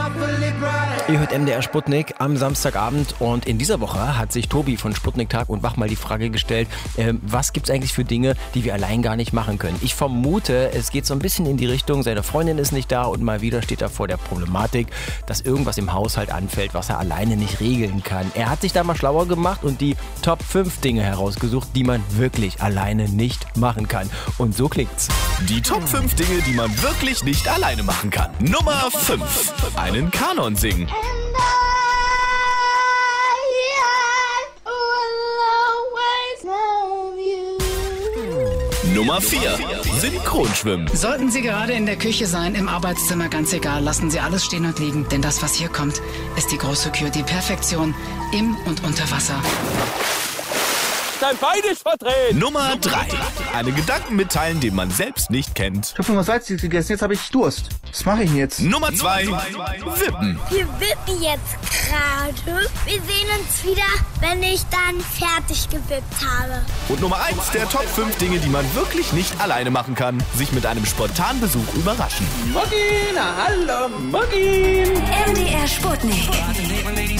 Ihr hört MDR Sputnik am Samstagabend und in dieser Woche hat sich Tobi von Sputnik Tag und Wach mal die Frage gestellt, was gibt's eigentlich für Dinge, die wir allein gar nicht machen können? Ich vermute, es geht so ein bisschen in die Richtung, seine Freundin ist nicht da und mal wieder steht er vor der Problematik, dass irgendwas im Haushalt anfällt, was er alleine nicht regeln kann. Er hat sich da mal schlauer gemacht und die Top 5 Dinge herausgesucht, die man wirklich alleine nicht machen kann. Und so klingt's. Die Top 5 Dinge, die man wirklich nicht alleine machen kann. Nummer 5. Einen Kanon singen. Nummer 4. Synchronschwimmen. Sollten Sie gerade in der Küche sein, im Arbeitszimmer, ganz egal, lassen Sie alles stehen und liegen. Denn das, was hier kommt, ist die große Kür, die Perfektion im und unter Wasser. Dein Bein ist verdreht. Nummer 3. Einen Gedanken mitteilen, den man selbst nicht kennt. Ich habe schon was Salziges gegessen, jetzt habe ich Durst. Was mache ich denn jetzt? Nummer 2. Wippen. Wir wippen jetzt gerade. Wir sehen uns wieder, wenn ich dann fertig gewippt habe. Und Nummer 1 der Top 5 Dinge, die man wirklich nicht alleine machen kann. Sich mit einem spontanen Besuch überraschen. Muggin, hallo, Muggin. MDR Sputnik.